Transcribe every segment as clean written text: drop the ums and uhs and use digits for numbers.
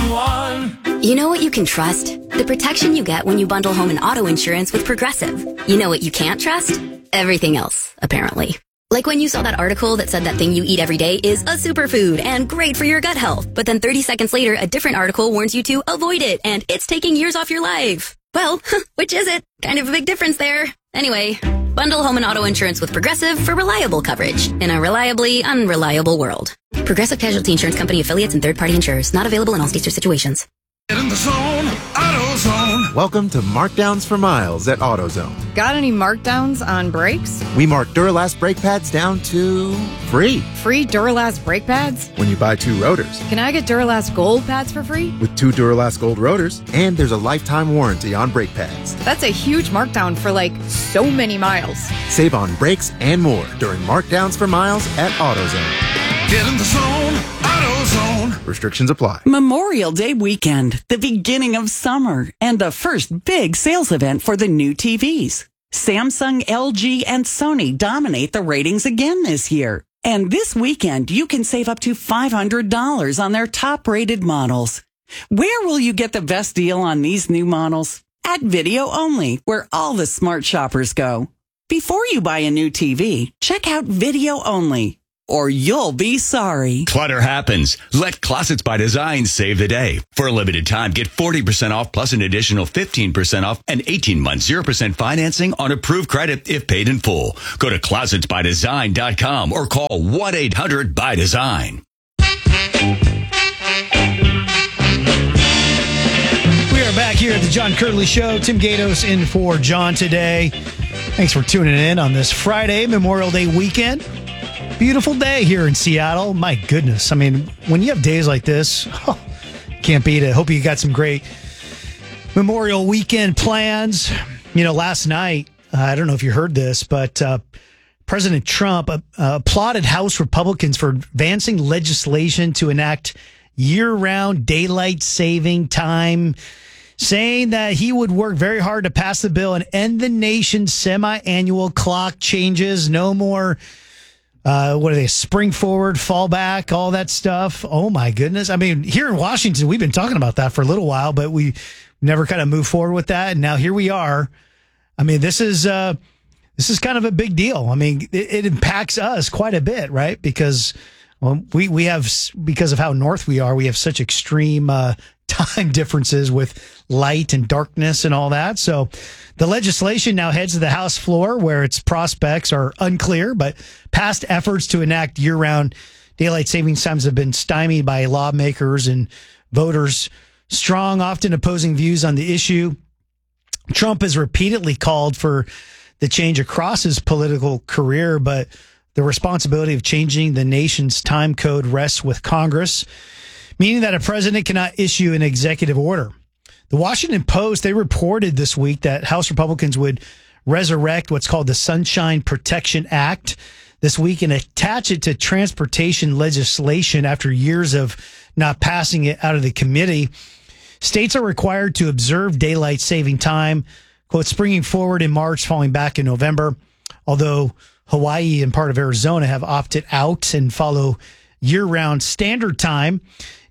911. You know what you can trust? The protection you get when you bundle home and auto insurance with Progressive. You know what you can't trust? Everything else, apparently. Like when you saw that article that said that thing you eat every day is a superfood and great for your gut health. But then 30 seconds later, a different article warns you to avoid it and it's taking years off your life. Well, which is it? Kind of a big difference there. Anyway, bundle home and auto insurance with Progressive for reliable coverage in a reliably unreliable world. Progressive Casualty Insurance Company affiliates and third-party insurers. Not available in all states or situations. Get in the zone, AutoZone. Welcome to Markdowns for Miles at AutoZone. Got any markdowns on brakes? We mark Duralast brake pads down to free. Free Duralast brake pads? When you buy 2 rotors. Can I get Duralast Gold pads for free? With 2 Duralast Gold rotors, and there's a lifetime warranty on brake pads. That's a huge markdown for so many miles. Save on brakes and more during Markdowns for Miles at AutoZone. Get in the zone, AutoZone. Restrictions apply. Memorial Day weekend, the beginning of summer, and the first big sales event for the new TVs. Samsung, LG, and Sony dominate the ratings again this year. And this weekend, you can save up to $500 on their top-rated models. Where will you get the best deal on these new models? At Video Only, where all the smart shoppers go. Before you buy a new TV, check out Video Only, or you'll be sorry. Clutter happens. Let Closets by Design save the day. For a limited time, get 40% off plus an additional 15% off and 18 months 0% financing on approved credit if paid in full. Go to closetsbydesign.com or call 1-800-BY-DESIGN. We are back here at the John Curley Show. Tim Gatos in for John today. Thanks for tuning in on this Friday, Memorial Day weekend. Beautiful day here in Seattle. My goodness. I mean, when you have days like this, can't beat it. Hope you got some great Memorial weekend plans. You know, last night, I don't know if you heard this, but President Trump applauded House Republicans for advancing legislation to enact year-round daylight saving time, saying that he would work very hard to pass the bill and end the nation's semi-annual clock changes. No more what are they? Spring forward, fall back, all that stuff. Oh my goodness. I mean, here in Washington, we've been talking about that for a little while, but we never kind of moved forward with that. And now here we are. I mean, this is kind of a big deal. I mean, it impacts us quite a bit, right? Because we have, because of how north we are, we have such extreme time differences with light and darkness and all that. So the legislation now heads to the House floor, where its prospects are unclear, but past efforts to enact year-round daylight savings times have been stymied by lawmakers and voters. Strong, often opposing views on the issue. Trump has repeatedly called for the change across his political career, but the responsibility of changing the nation's time code rests with Congress, meaning that a president cannot issue an executive order. The Washington Post, they reported this week that House Republicans would resurrect what's called the Sunshine Protection Act this week and attach it to transportation legislation after years of not passing it out of the committee. States are required to observe daylight saving time, quote, springing forward in March, falling back in November, although Hawaii and part of Arizona have opted out and follow year-round standard time.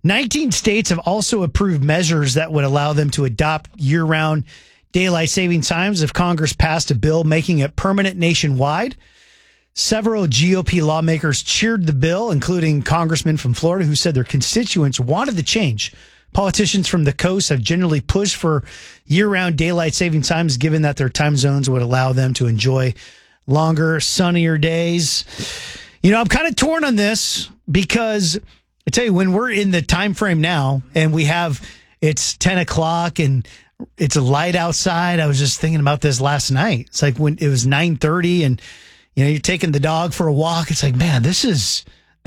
19 states have also approved measures that would allow them to adopt year-round daylight saving times if Congress passed a bill making it permanent nationwide. Several GOP lawmakers cheered the bill, including congressmen from Florida who said their constituents wanted the change. Politicians from the coast have generally pushed for year-round daylight saving times, given that their time zones would allow them to enjoy longer, sunnier days. You know, I'm kind of torn on this because I tell you, when we're in the time frame now and it's 10 o'clock and it's light outside. I was just thinking about this last night. It's like when it was 9:30 and, you know, you're taking the dog for a walk. It's like, man, this is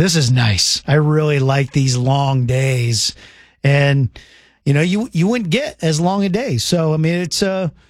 nice. I really like these long days. And, you know, you wouldn't get as long a day. So, I mean, it's,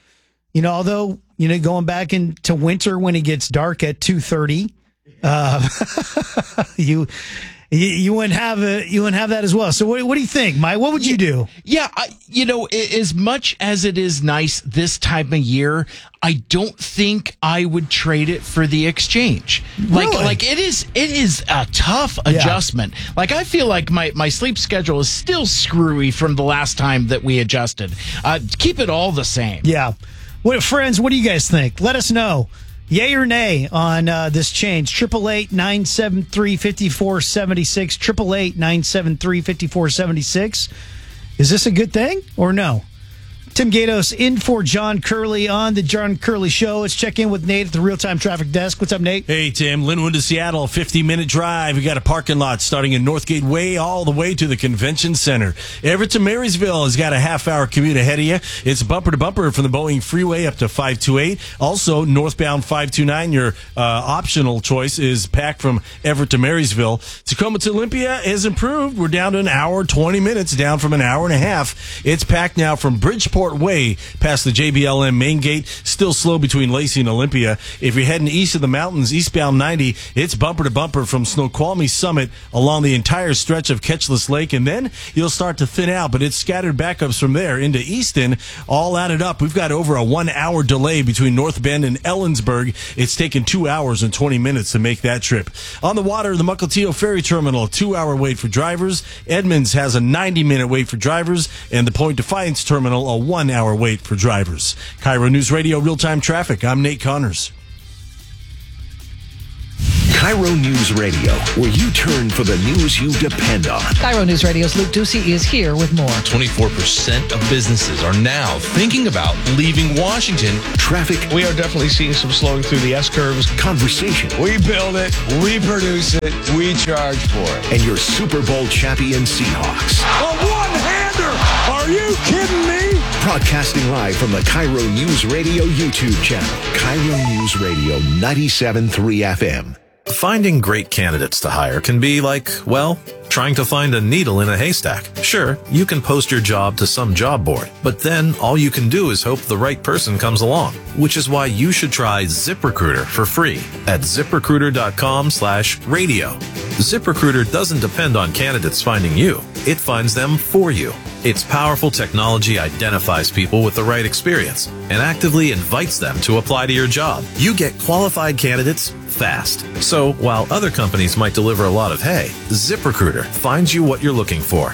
you know, although, you know, going back into winter when it gets dark at 2:30, you wouldn't have that as well. So what do you think, Mike? What would you do? Yeah, as much as it is nice this time of year, I don't think I would trade it for the exchange. Really? Like it is a tough adjustment. Like I feel like my sleep schedule is still screwy from the last time that we adjusted. Keep it all the same. Yeah. Friends, what do you guys think? Let us know. Yay or nay on this change. 888-973-5476. 888-973-5476. Is this a good thing or no? Tim Gatos in for John Curley on the John Curley Show. Let's check in with Nate at the real-time traffic desk. What's up, Nate? Hey, Tim. Linwood to Seattle, 50-minute drive. We got a parking lot starting in Northgate Way all the way to the Convention Center. Everett to Marysville has got a half-hour commute ahead of you. It's bumper to bumper from the Boeing Freeway up to 528. Also, northbound 529, your optional choice is packed from Everett to Marysville. Tacoma to Olympia has improved. We're down to an hour, 20 minutes, down from an hour and a half. It's packed now from Bridgeport Way past the JBLM main gate. Still slow between Lacey and Olympia. If you're heading east of the mountains, eastbound 90, it's bumper to bumper from Snoqualmie Summit along the entire stretch of Ketchless Lake, and then you'll start to thin out, but it's scattered backups from there into Easton. All added up, we've got over a 1 hour delay between North Bend and Ellensburg. It's taken 2 hours and 20 minutes to make that trip. On the water, the Mukilteo Ferry Terminal, a 2-hour wait for drivers. Edmonds has a 90-minute wait for drivers, and the Point Defiance Terminal, a 1-hour wait for drivers. Cairo News Radio real-time traffic. I'm Nate Connors. Cairo News Radio, where you turn for the news you depend on. Cairo News Radio's Luke Ducey is here with more. 24% of businesses are now thinking about leaving Washington. Traffic. We are definitely seeing some slowing through the S-curves. Conversation. We build it, we produce it, we charge for it. And your Super Bowl champion Seahawks. A one-hander! Are you kidding me? Broadcasting live from the Cairo News Radio YouTube channel. Cairo News Radio 97.3 FM. Finding great candidates to hire can be like, well, trying to find a needle in a haystack. Sure, you can post your job to some job board, but then all you can do is hope the right person comes along, which is why you should try ZipRecruiter for free at ZipRecruiter.com/radio. ZipRecruiter doesn't depend on candidates finding you. It finds them for you. Its powerful technology identifies people with the right experience and actively invites them to apply to your job. You get qualified candidates fast. So while other companies might deliver a lot of hay, ZipRecruiter finds you what you're looking for.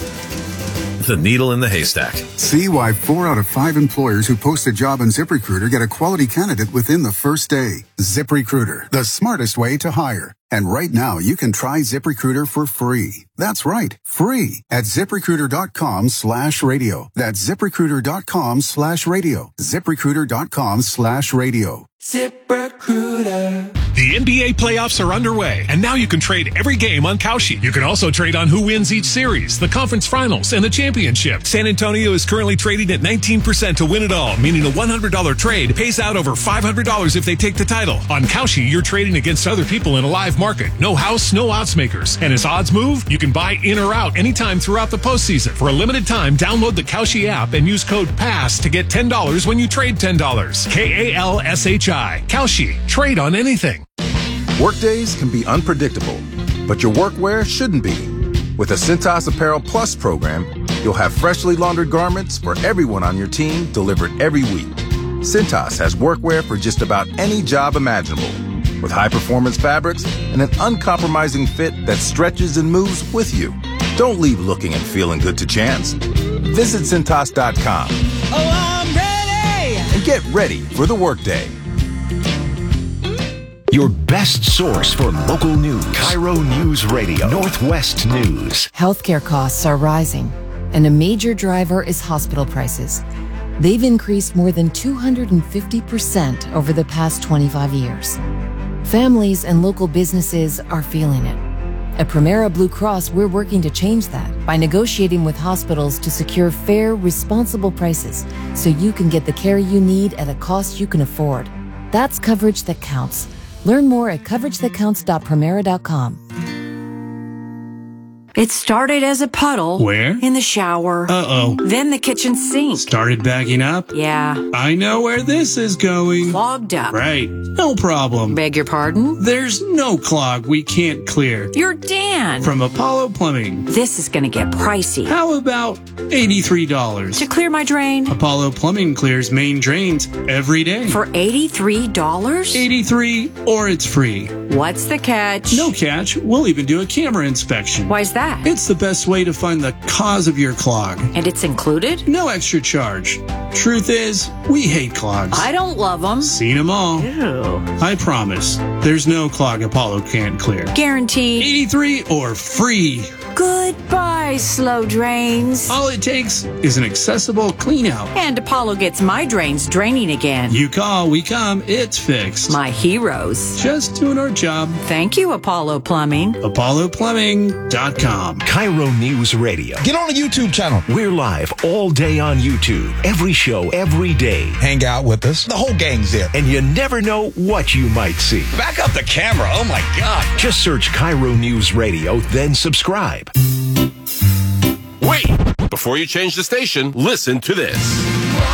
The needle in the haystack. See why 4 out of 5 employers who post a job on ZipRecruiter get a quality candidate within the first day. ZipRecruiter, the smartest way to hire. And right now, you can try ZipRecruiter for free. That's right, free at ZipRecruiter.com/radio. That's ZipRecruiter.com/radio. ZipRecruiter.com/radio. ZipRecruiter. The NBA playoffs are underway, and now you can trade every game on Kalshi. You can also trade on who wins each series, the conference finals, and the championship. San Antonio is currently trading at 19% to win it all, meaning a $100 trade pays out over $500 if they take the title. On Kalshi, you're trading against other people in a live market. No house, no odds makers. And as odds move, you can buy in or out anytime throughout the postseason. For a limited time, download the Kalshi app and use code PASS to get $10 when you trade $10. KALSHI. Kalshi. Trade on anything. Workdays can be unpredictable, but your workwear shouldn't be. With the Cintas Apparel Plus program, you'll have freshly laundered garments for everyone on your team delivered every week. Cintas has workwear for just about any job imaginable, with high-performance fabrics and an uncompromising fit that stretches and moves with you. Don't leave looking and feeling good to chance. Visit Cintas.com. Oh, I'm ready! And get ready for the workday. Your best source for local news. Cairo News Radio. Northwest News. Healthcare costs are rising, and a major driver is hospital prices. They've increased more than 250% over the past 25 years. Families and local businesses are feeling it. At Premera Blue Cross, we're working to change that by negotiating with hospitals to secure fair, responsible prices so you can get the care you need at a cost you can afford. That's coverage that counts. Learn more at coveragethatcounts.premera.com. It started as a puddle. Where? In the shower. Uh-oh. Then the kitchen sink. Started backing up? Yeah. I know where this is going. Clogged up. Right. No problem. Beg your pardon? There's no clog we can't clear. You're Dan. From Apollo Plumbing. This is going to get pricey. How about $83? To clear my drain? Apollo Plumbing clears main drains every day. For $83? $83 or it's free. What's the catch? No catch. We'll even do a camera inspection. Why's that? It's the best way to find the cause of your clog. And it's included? No extra charge. Truth is, we hate clogs. I don't love them. Seen them all. Ew. I promise, there's no clog Apollo can't clear. Guaranteed. 83 or free. Goodbye, slow drains. All it takes is an accessible clean out. And Apollo gets my drains draining again. You call, we come, it's fixed. My heroes. Just doing our job. Thank you, Apollo Plumbing. ApolloPlumbing.com. Cairo News Radio. Get on the YouTube channel. We're live all day on YouTube. Every show, every day. Hang out with us. The whole gang's there. And you never know what you might see. Back up the camera. Oh, my God. Just search Cairo News Radio, then subscribe. Wait! Before you change the station, listen to this.